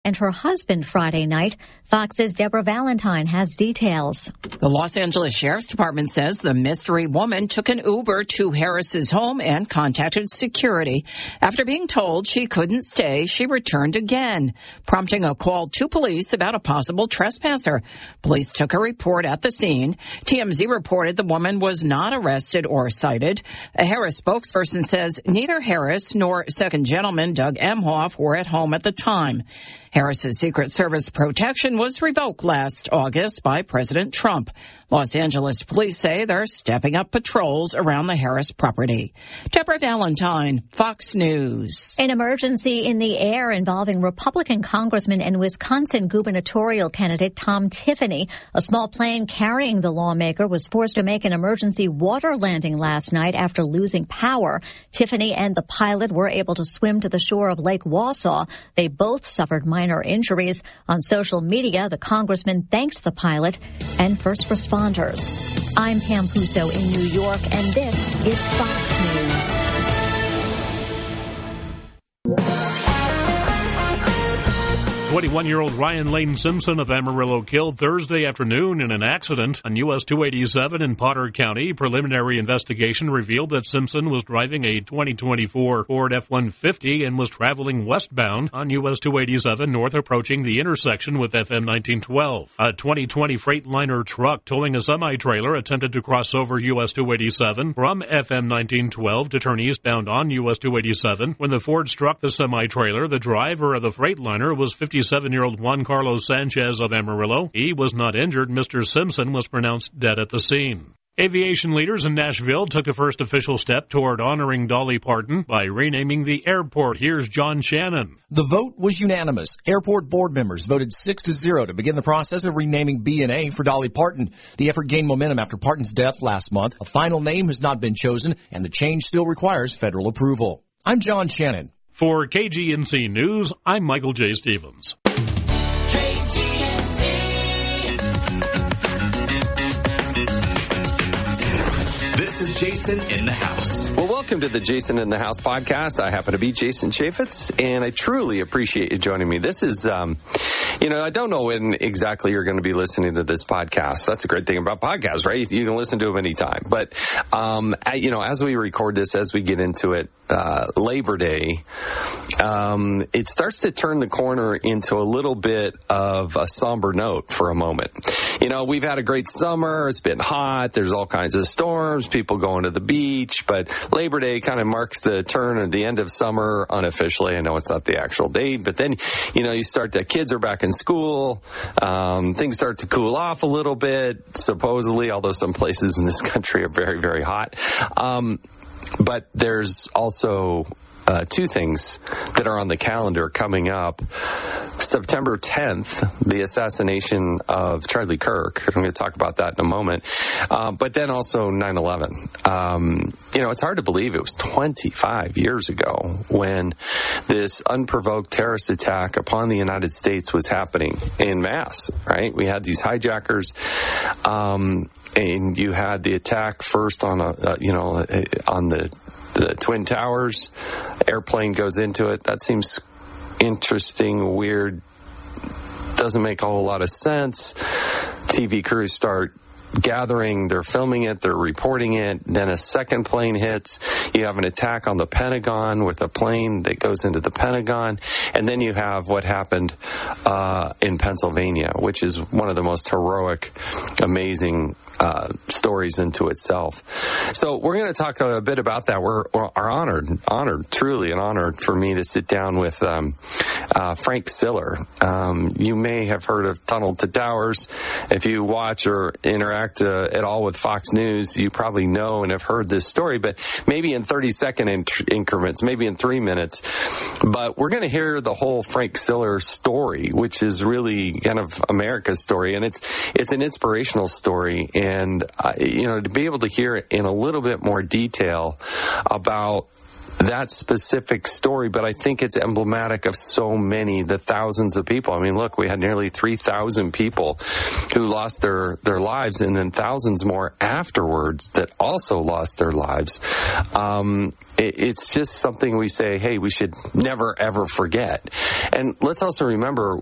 and her husband Friday night. Fox's Deborah Valentine has details. The Los Angeles Sheriff's Department says the mystery woman took an Uber to Harris's home and contacted security. After being told she couldn't stay, she returned again, prompting a call to police about a possible trespasser. Police took a report at the scene. TMZ reported the woman was not arrested or cited. A Harris spokesperson says neither Harris nor second gentleman Doug Emhoff were at home at the time. Harris's Secret Service protection was revoked last August by President Trump. Los Angeles police say they're stepping up patrols around the Harris property. Deborah Valentine, Fox News. An emergency in the air involving Republican Congressman and Wisconsin gubernatorial candidate Tom Tiffany. A small plane carrying the lawmaker was forced to make an emergency water landing last night after losing power. Tiffany and the pilot were able to swim to the shore of Lake Wausau. They both suffered minor injuries. On social media, the congressman thanked the pilot and first responders. I'm Pam Puso in New York, and this is Fox News. 21-year-old Ryan Lane Simpson of Amarillo killed Thursday afternoon in an accident on US 287 in Potter County. Preliminary investigation revealed that Simpson was driving a 2024 Ford F-150 and was traveling westbound on US 287 north, approaching the intersection with FM 1912. A 2020 Freightliner truck towing a semi-trailer attempted to cross over US 287 from FM 1912 to turn eastbound on US 287. When the Ford struck the semi-trailer, the driver of the Freightliner was 57-year-old Juan Carlos Sanchez of Amarillo. He was not injured. Mr. Simpson was pronounced dead at the scene. Aviation leaders in Nashville took the first official step toward honoring Dolly Parton by renaming the airport. Here's John Shannon. The vote was unanimous. Airport board members voted 6-0 to begin the process of renaming B&A for Dolly Parton. The effort gained momentum after Parton's death last month. A final name has not been chosen, and the change still requires federal approval. I'm John Shannon. For KGNC News, I'm Michael J. Stevens. This is Jason in the House. Well, welcome to the Jason in the House podcast. I happen to be Jason Chaffetz, and I truly appreciate you joining me. This is, I don't know when exactly you're going to be listening to this podcast. That's a great thing about podcasts, right? You can listen to them anytime. But, as we record this, as we get into it, Labor Day, it starts to turn the corner into a little bit of a somber note for a moment. We've had a great summer. It's been hot. There's all kinds of storms, people going to the beach, but Labor Day kind of marks the turn of the end of summer unofficially. I know it's not the actual date, but then, the kids are back in school. Things start to cool off a little bit, supposedly, although some places in this country are very, very hot. But there's also two things that are on the calendar coming up. September 10th, the assassination of Charlie Kirk. I'm going to talk about that in a moment. But then also 9/11. It's hard to believe it was 25 years ago when this unprovoked terrorist attack upon the United States was happening en masse, right? We had these hijackers, and you had the attack first on on the Twin Towers. Airplane goes into it. That seems interesting, weird, doesn't make a whole lot of sense. TV crews start gathering, they're filming it, they're reporting it, then a second plane hits, you have an attack on the Pentagon with a plane that goes into the Pentagon, and then you have what happened in Pennsylvania, which is one of the most heroic, amazing stories into itself. So we're going to talk a bit about that. We're honored, truly an honor for me to sit down with Frank Siller. You may have heard of Tunnel to Towers. If you watch or interact at all with Fox News, you probably know and have heard this story, but maybe in 30-second increments, maybe in 3 minutes. But we're going to hear the whole Frank Siller story, which is really kind of America's story, and it's an inspirational story. And, to be able to hear in a little bit more detail about that specific story, but I think it's emblematic of so many, the thousands of people. I mean, look, we had nearly 3,000 people who lost their lives, and then thousands more afterwards that also lost their lives. It's just something we say, hey, we should never, ever forget. And let's also remember,